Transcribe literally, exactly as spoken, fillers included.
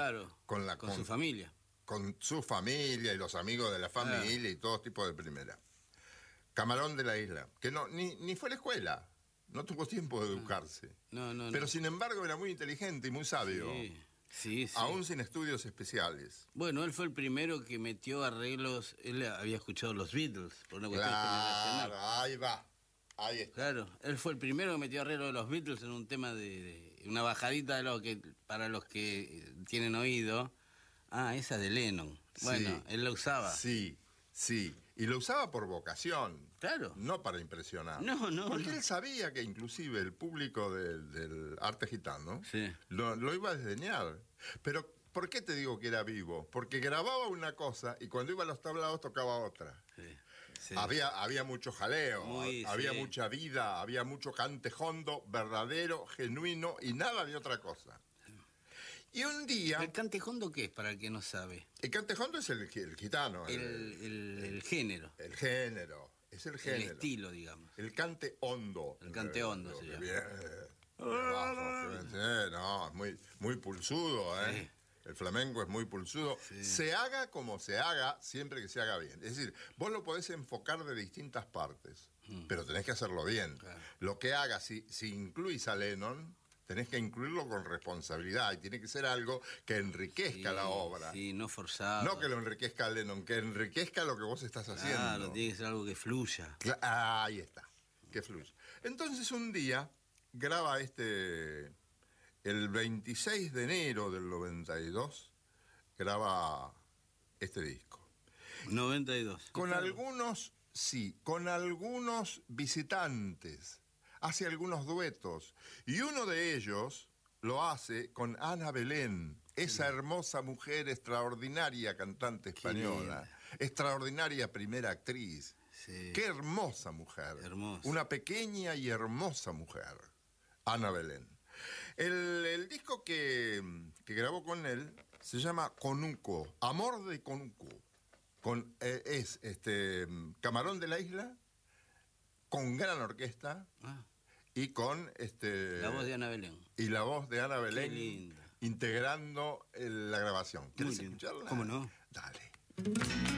Claro, con, la, con, con su familia. Con su familia y los amigos de la familia, ah, y todo tipo de primera. Camarón de la Isla, que no ni, ni fue a la escuela, no tuvo tiempo de educarse. No, no, Pero no. sin embargo era muy inteligente y muy sabio. Sí, sí, sí. Aún sin estudios especiales. Bueno, él fue el primero que metió arreglos, él había escuchado los Beatles, por una cuestión claro, generacional. ahí va, ahí está. Claro, él fue el primero que metió arreglos de los Beatles en un tema de, de una bajadita de lo que, para los que tienen oído. Ah, esa de Lennon. Bueno, sí, él la usaba. Sí, sí. Y lo usaba por vocación. Claro. No para impresionar. No, no. Porque no. él sabía que inclusive el público del, del arte gitano, sí, lo, lo iba a desdeñar. Pero, ¿por qué te digo que era vivo? Porque grababa una cosa y cuando iba a los tablados tocaba otra. Sí, sí. Había, había mucho jaleo, Muy, había sí. mucha vida, había mucho cante hondo, verdadero, genuino y nada de otra cosa. Y un día... ¿El cante hondo qué es, para el que no sabe? El cante hondo es el, el gitano. El, el, el, el género. El género, es el género. El estilo, digamos. El cante hondo. El cante hondo se llama. Bien. No, es muy, muy pulsudo, ¿eh? Sí. El flamenco es muy pulsudo. Sí. Se haga como se haga, siempre que se haga bien. Es decir, vos lo podés enfocar de distintas partes, mm. pero tenés que hacerlo bien. Claro. Lo que hagas, si, si incluís a Lennon, tenés que incluirlo con responsabilidad y tiene que ser algo que enriquezca sí, la obra. Sí, no forzado. No que lo enriquezca a Lennon, que enriquezca lo que vos estás haciendo. Claro, tiene que ser algo que fluya. Cla- ah, ahí está, que fluya. Entonces un día graba este, el veintiséis de enero del noventa y dos, graba este disco. noventa y dos. Con claro. algunos, sí, con algunos visitantes. Hace algunos duetos. Y uno de ellos lo hace con Ana Belén, esa sí. hermosa mujer extraordinaria cantante española, extraordinaria primera actriz. Sí. Qué hermosa mujer. Hermosa. Una pequeña y hermosa mujer, Ana Belén. El, el disco que, que grabó con él se llama Conuco, Amor de Conuco. Con, eh, es este Camarón de la Isla, con gran orquesta, ah. y con este la voz de Ana Belén. Y la voz de Ana Belén. Qué linda. Integrando el, la grabación. ¿Quieres escucharla? ¿Cómo no? Dale.